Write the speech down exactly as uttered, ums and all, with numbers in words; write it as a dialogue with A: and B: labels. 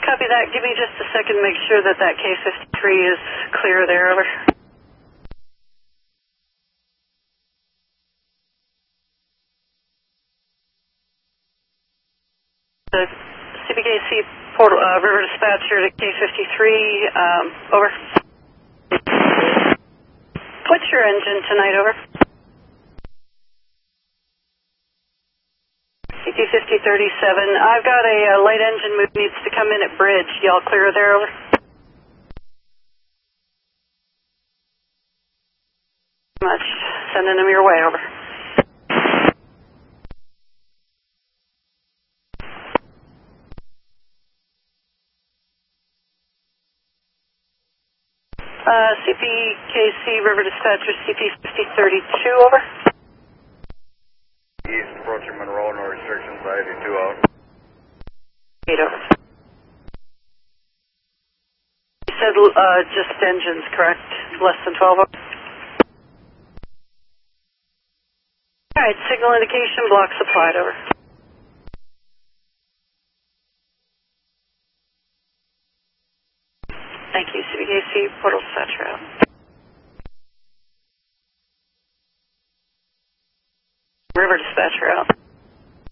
A: Copy that. Give me just a second to make sure that that K fifty-three is clear there, over. The C B K C portal, uh, river dispatcher to K fifty-three, um, over. What's your engine tonight, over? C T fifty thirty-seven. I've got a uh, light engine move needs to come in at bridge. Y'all clear there, over? Much. Sending them your way, over. Uh, C P K C River Dispatcher C P fifty thirty-two, over.
B: East approaching Monroe, no restrictions, I eighty-two out.
A: eight, over. You said uh, just engines, correct? Less than twelve, over. Alright, signal indication, block supplied, over. Thank you, C B K C, portal dispatcher out. River dispatcher out.